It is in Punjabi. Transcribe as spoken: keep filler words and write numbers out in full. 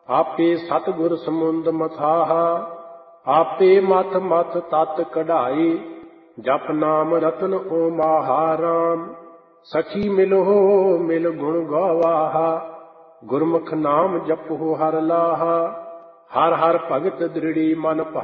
ਆਪੇ ਸਤਿਗੁਰ ਸਮੁੰਦ ਮਥਾਹਾ, ਆਪੇ ਮਥ ਮਥ ਤਤ ਕਢਾਈ, ਜਪ ਨਾਮ ਰਤਨ ਓ ਮਹਾਰਾਮ। ਸਖੀ ਮਿਲੋ ਮਿਲ ਗੁਣ ਗਵਾਹਾ, ਗੁਰਮੁਖ ਨਾਮ ਜਪੋ ਹਰ ਲਾਹਾ। ਹਰ ਹਰ ਭਗਤ ਦ੍ਰਿੜੀ ਮਨ